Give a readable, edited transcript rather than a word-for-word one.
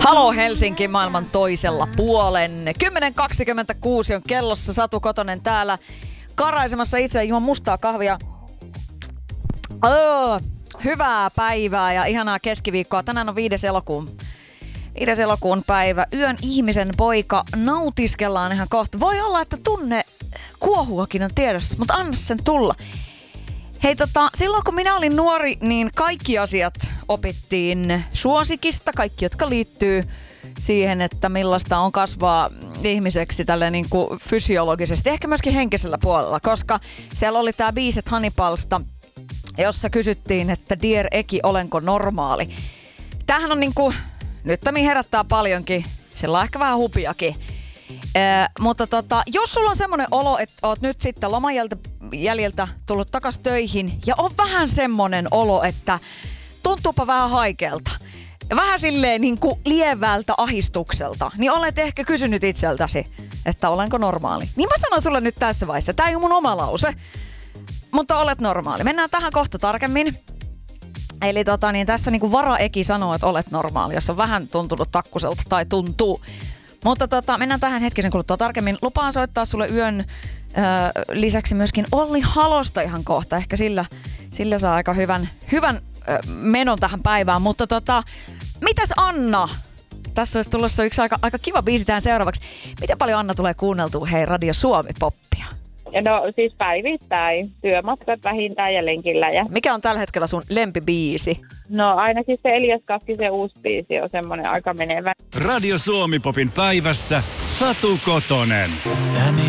Halo Helsinki maailman toisella puolen. 10.26 on kellossa. Satu Kotonen täällä karaisemassa itse juon mustaa kahvia. Hyvää päivää ja ihanaa keskiviikkoa. Tänään on 5. elokuun päivä. Yön ihmisen poika. Nautiskellaan ihan kohta. Voi olla, että tunne kuohuakin on tiedossa, mutta anna sen tulla. Hei silloin kun minä olin nuori, niin kaikki asiat opittiin suosikista. Kaikki, jotka liittyy siihen, että millaista on kasvaa ihmiseksi tälle niin kuin fysiologisesti. Ehkä myöskin henkisellä puolella, koska siellä oli tää biiset Hannibalsta, jossa kysyttiin, että Dear Eki, olenko normaali? Tämähän on niinku, nyt tämä herättää paljonkin, sillä on ehkä vähän hupiakin. Mutta jos sulla on semmoinen olo, että oot nyt sitten lomajäljiltä tullut takas töihin ja on vähän semmoinen olo, että tuntuupa vähän haikealta, vähän silleen niin kuin lievältä ahistukselta, niin olet ehkä kysynyt itseltäsi, että olenko normaali. Niin mä sanon sulle nyt tässä vaiheessa, tää ei ole mun oma lause, mutta olet normaali. Mennään tähän kohta tarkemmin. Eli tässä niinku varaeki sanoo, että olet normaali, jos on vähän tuntunut takkuselta tai tuntuu. Mutta mennään tähän hetkisen kuluttua tarkemmin. Lupaan soittaa sulle yön lisäksi myöskin Olli Halosta ihan kohta. Ehkä sillä saa aika hyvän menon tähän päivään. Mutta mitäs Anna? Tässä olisi tulossa yksi aika kiva biisi tähän seuraavaksi. Miten paljon Anna tulee kuunneltua Radio Suomi-poppia? No siis päivittäin. Työmatkat vähintään ja lenkillä. Mikä on tällä hetkellä sun lempibiisi? No ainakin se Elias Kaskisen uusi biisi on semmoinen aika menevä. Radio Suomi-popin päivässä Satu Kotonen. Tämä